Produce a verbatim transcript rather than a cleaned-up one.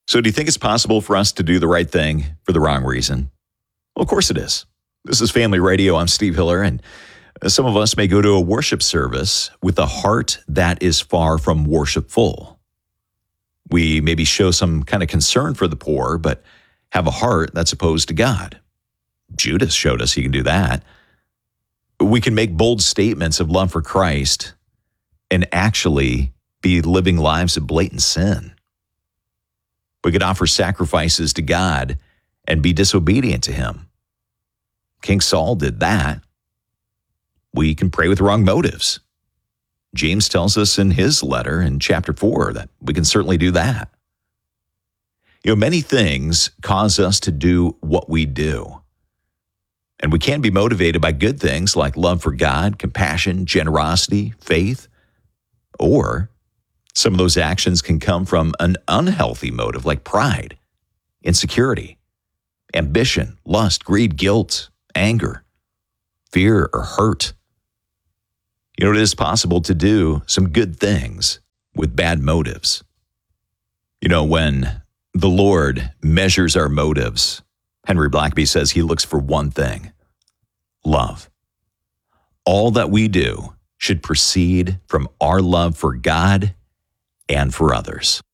So do you think it's possible for us to do the right thing for the wrong reason? Well, of course it is. This is Family Radio. I'm Steve Hiller, and some of us may go to a worship service with a heart that is far from worshipful. We maybe show some kind of concern for the poor, but have a heart that's opposed to God. Judas showed us he can do that. We can make bold statements of love for Christ and actually be living lives of blatant sin. We could offer sacrifices to God and be disobedient to him. King Saul did that. We can pray with wrong motives. James tells us in his letter in chapter four that we can certainly do that. You know, many things cause us to do what we do. And we can be motivated by good things like love for God, compassion, generosity, faith. Or some of those actions can come from an unhealthy motive like pride, insecurity, ambition, lust, greed, guilt, anger, fear, or hurt. You know, it is possible to do some good things with bad motives. You know, when the Lord measures our motives, Henry Blackaby says he looks for one thing: love. All that we do should proceed from our love for God and for others.